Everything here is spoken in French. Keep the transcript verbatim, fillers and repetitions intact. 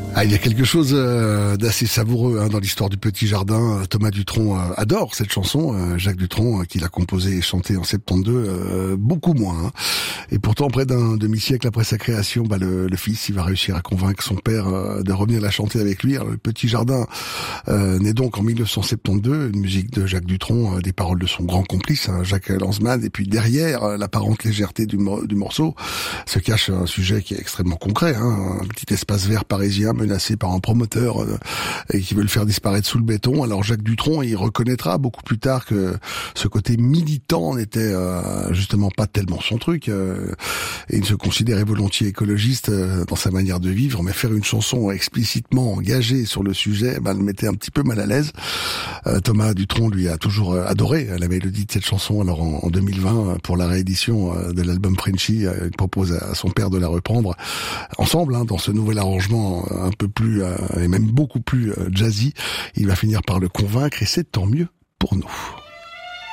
Ah, il y a quelque chose euh, d'assez savoureux hein, dans l'histoire du Petit Jardin. Thomas Dutronc euh, adore cette chanson. Euh, Jacques Dutronc, euh, qui l'a composée et chantée en soixante-douze, euh, beaucoup moins. Hein. Et pourtant, près d'un demi-siècle après sa création, bah, le, le fils, il va réussir à convaincre son père euh, de revenir la chanter avec lui. Alors, le Petit Jardin euh, naît donc en mille neuf cent soixante-douze, une musique de Jacques Dutronc, euh, des paroles de son grand complice, hein, Jacques Lanzmann. Et puis derrière euh, l'apparente légèreté du, du morceau se cache un sujet qui est extrêmement concret. Hein, un petit espace vert parisien menacé par un promoteur euh, et qui veut le faire disparaître sous le béton. Alors Jacques Dutronc, il reconnaîtra beaucoup plus tard que ce côté militant n'était euh, justement pas tellement son truc. Euh, et il se considérait volontiers écologiste euh, dans sa manière de vivre, mais faire une chanson explicitement engagée sur le sujet, bah, le mettait un petit peu mal à l'aise. Euh, Thomas Dutronc, lui, a toujours euh, adoré la mélodie de cette chanson. Alors en, en deux mille vingt, pour la réédition euh, de l'album Frenchy, euh, il propose à son père de la reprendre ensemble hein, dans ce nouvel arrangement un peu plus et même beaucoup plus jazzy. Il va finir par le convaincre et c'est tant mieux pour nous.